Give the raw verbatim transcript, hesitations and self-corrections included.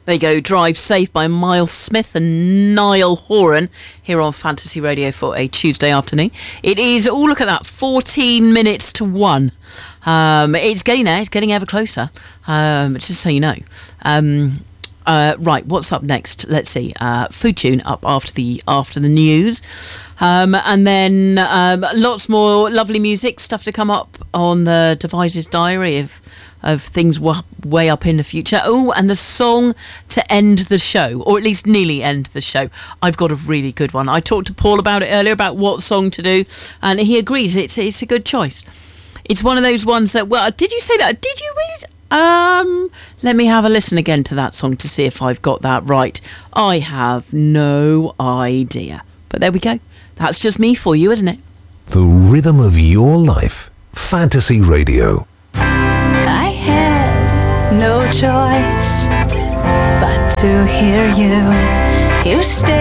There you go, Drive Safe by Miles Smith and Niall Horan here on Fantasy Radio for a Tuesday afternoon. It is, oh look at that, fourteen minutes to one. Um, it's getting there, it's getting ever closer, um, just so you know. Um, uh, right, what's up next? Let's see, uh, Food Tune up after the after the news. Um, and then um, lots more lovely music, stuff to come up on the Devices Diary of of things w- way up in the future. Oh, and the song to end the show, or at least nearly end the show. I've got a really good one. I talked to Paul about it earlier, about what song to do, and he agrees it's it's a good choice. It's one of those ones that, well, did you say that? Did you really? Um, let me have a listen again to that song to see if I've got that right. I have no idea. But there we go. That's just me for you, isn't it? The rhythm of your life. Fantasy Radio. I had no choice but to hear you. You stay